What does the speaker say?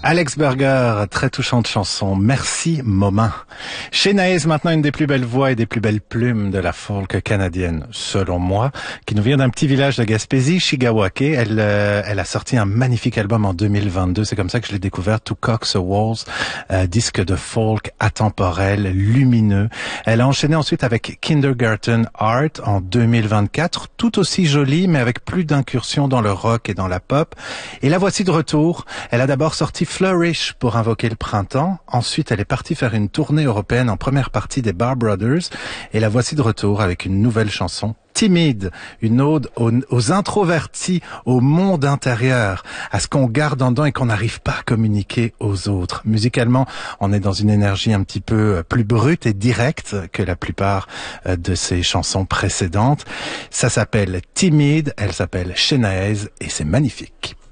Alex Berger, très touchante chanson. Merci, Momin. Shenaez, maintenant une des plus belles voix et des plus belles plumes de la folk canadienne, selon moi, qui nous vient d'un petit village de Gaspésie, Chigawake. Elle a sorti un magnifique album en 2022. C'est comme ça que je l'ai découvert, To Cox the Walls, disque de folk atemporel, lumineux. Elle a enchaîné ensuite avec Kindergarten Art en 2024, tout aussi jolie, mais avec plus d'incursions dans le rock et dans la pop. Et la voici de retour. Elle a d'abord sorti Flourish pour invoquer le printemps. Ensuite, elle est partie faire une tournée européenne en première partie des Bar Brothers. Et la voici de retour avec une nouvelle chanson, Timide, une ode aux introvertis, au monde intérieur, à ce qu'on garde en dedans et qu'on n'arrive pas à communiquer aux autres. Musicalement, on est dans une énergie un petit peu plus brute et directe que la plupart de ses chansons précédentes. Ça s'appelle Timide, elle s'appelle Shenaez et c'est magnifique.